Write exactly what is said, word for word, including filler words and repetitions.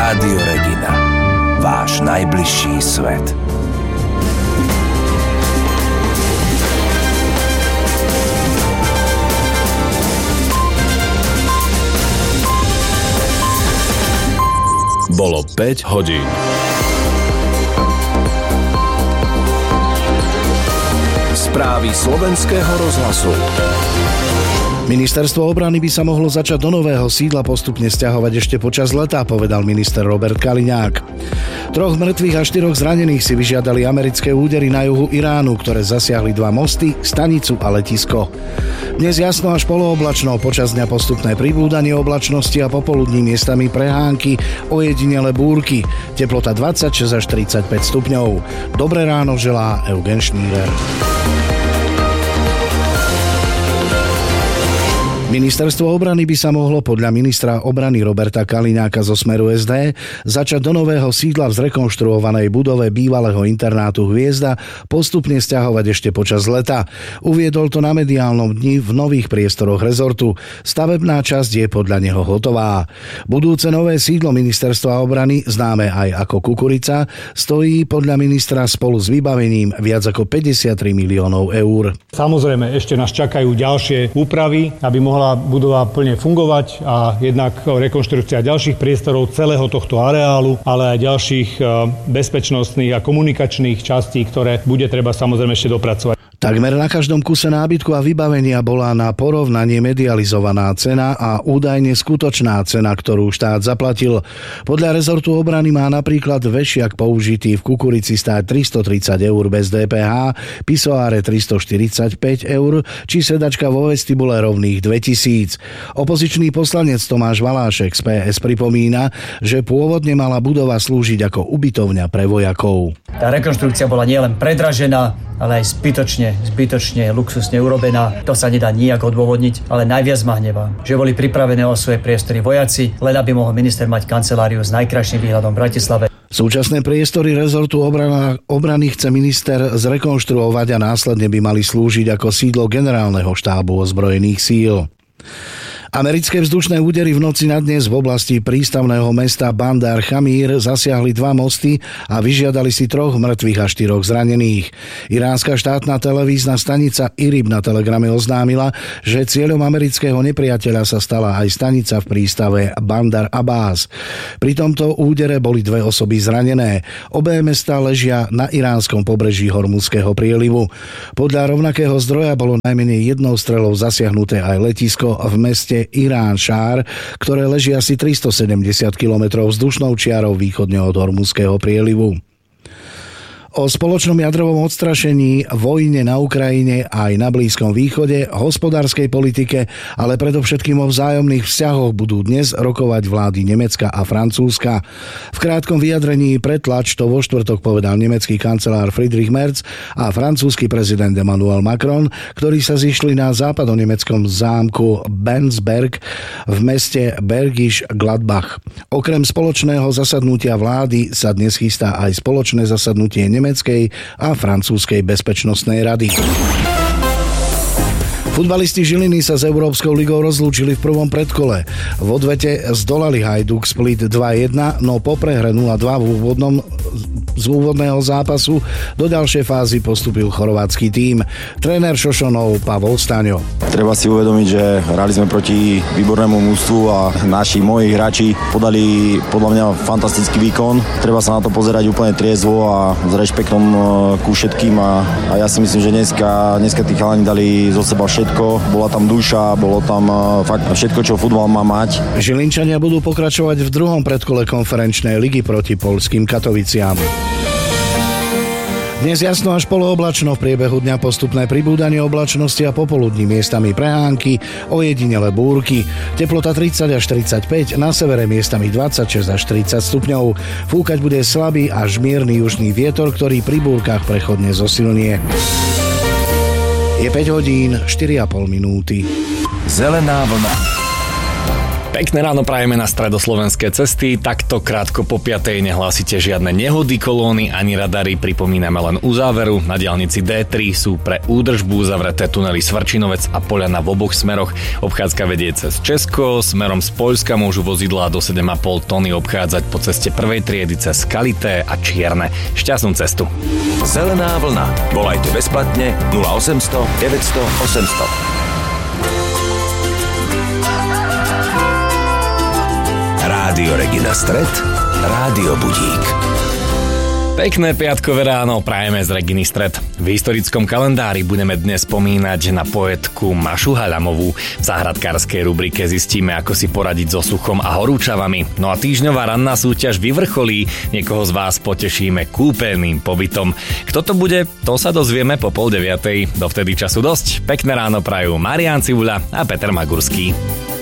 Rádio Regina. Váš najbližší svet. Bolo päť hodín. Správy slovenského rozhlasu. Ministerstvo obrany by sa mohlo začať do nového sídla postupne sťahovať ešte počas leta, povedal minister Robert Kaliňák. Troch mŕtvych a štyroch zranených si vyžiadali americké údery na juhu Iránu, ktoré zasiahli dva mosty, stanicu a letisko. Dnes jasno až polooblačno, počas dňa postupné pribúdanie oblačnosti a popoludní miestami prehánky, ojedinele búrky. Teplota dvadsaťšesť až tridsaťpäť stupňov. Dobré ráno želá Eugen Šnírer. Ministerstvo obrany by sa mohlo podľa ministra obrany Roberta Kaliňáka zo Smeru es dé začať do nového sídla v zrekonštruovanej budove bývalého internátu Hviezda postupne sťahovať ešte počas leta. Uviedol to na mediálnom dni v nových priestoroch rezortu. Stavebná časť je podľa neho hotová. Budúce nové sídlo ministerstva obrany, známe aj ako Kukurica, stojí podľa ministra spolu s vybavením viac ako päťdesiattri miliónov eur. Samozrejme, ešte nás čakajú ďalšie úpravy, aby mohla budova plne fungovať a jednak rekonštrukcia ďalších priestorov celého tohto areálu, ale aj ďalších bezpečnostných a komunikačných častí, ktoré bude treba samozrejme ešte dopracovať. Takmer na každom kuse nábytku a vybavenia bola na porovnanie medializovaná cena a údajne skutočná cena, ktorú štát zaplatil. Podľa rezortu obrany má napríklad vešiak použitý v Kukurici stáť tristotridsať eur bez dé pé há, pisoáre tristoštyridsaťpäť eur, či sedačka vo vestibule rovných dvetisíc. Opozičný poslanec Tomáš Valášek z pé es pripomína, že pôvodne mala budova slúžiť ako ubytovňa pre vojakov. Tá rekonštrukcia bola nielen predražená, ale aj zbytočne, zbytočne luxusne urobená. To sa nedá nijak odôvodniť, ale najviac ma hnevá, že boli pripravené o svoje priestory vojaci, len aby mohol minister mať kanceláriu s najkrajším výhľadom v Bratislave. Súčasné priestory rezortu obrana, obrany chce minister zrekonštruovať a následne by mali slúžiť ako sídlo generálneho štábu ozbrojených síl. Americké vzdušné údery v noci na dnes v oblasti prístavného mesta Bandar Chamír zasiahli dva mosty a vyžiadali si troch mŕtvych a štyroch zranených. Iránska štátna televízna stanica IRIB na telegrame oznámila, že cieľom amerického nepriateľa sa stala aj stanica v prístave Bandar Abbas. Pri tomto údere boli dve osoby zranené. Obé mestá ležia na iránskom pobreží Hormuzského prielivu. Podľa rovnakého zdroja bolo najmenej jednou strelou zasiahnuté aj letisko v meste Irán Šár, ktoré leží asi tristosedemdesiat kilometrov vzdušnou čiarou východne od Hormuzského prielivu. O spoločnom jadrovom odstrašení, vojne na Ukrajine aj na Blízkom východe, hospodárskej politike, ale predovšetkým o vzájomných vzťahoch budú dnes rokovať vlády Nemecka a Francúzska. V krátkom vyjadrení pre tlač to vo štvrtok povedal nemecký kancelár Friedrich Merz a francúzsky prezident Emmanuel Macron, ktorí sa zišli na západonemeckom zámku Bensberg v meste Bergisch Gladbach. Okrem spoločného zasadnutia vlády sa dnes chystá aj spoločné zasadnutie Nemeckej a francúzskej bezpečnostnej rady. Futbalisti Žiliny sa s Európskou ligou rozlúčili v prvom predkole. V odvete zdolali Hajduk Split dva jedna, no po prehre nula dva v úvodnom, z úvodného zápasu do ďalšej fázy postúpil chorvátsky tím. Tréner Šošonov Pavol Staňo. Treba si uvedomiť, že hrali sme proti výbornému mužstvu a naši, moji hráči podali podľa mňa fantastický výkon. Treba sa na to pozerať úplne triezvo a s rešpektom ku všetkým a, a ja si myslím, že dneska, dneska tí chalani dali zo seba všetko. Bola tam duša, bolo tam fakt všetko, čo futbal má mať. Žilinčania budú pokračovať v druhom predkole konferenčnej ligy proti poľským Katoviciam. Dnes jasno až polooblačno, v priebehu dňa postupné pribúdanie oblačnosti a popoludní miestami prehánky, ojedinele búrky. Teplota tridsať až tridsaťpäť, na severe miestami dvadsaťšesť až tridsať stupňov. Fúkať bude slabý až mierny južný vietor, ktorý pri búrkach prechodne zosilnie. Je päť hodín, štyri a pol minúty. Zelená vlna. Pekné ráno prajeme na stredoslovenské cesty, takto krátko po piatej nehlásite žiadne nehody, kolóny ani radary, pripomíname len uzáveru. Na diaľnici dé tri sú pre údržbu zavreté tunely Svrčinovec a Poľana v oboch smeroch. Obchádzka vedie cez Česko, smerom z Poľska môžu vozidlá do sedem a pol tony obchádzať po ceste prvej triedy cez Kalité a Čierne. Šťastnú cestu. Zelená vlna. Volajte bezplatne nula osemsto deväťsto osemsto. Rádio Regina Stred, Rádio Budík. Pekné piatkové ráno prajeme z Reginy Stred. V historickom kalendári budeme dnes spomínať na poetku Mašu Haľamovú. V záhradkárskej rubrike zistíme, ako si poradiť so suchom a horúčavami. No a týždňová ranná súťaž vyvrcholí. Niekoho z vás potešíme kúpeľným pobytom. Kto to bude, to sa dozvieme po pol deviatej. Dovtedy času dosť. Pekné ráno prajú Marián Cibuľa a Peter Magurský.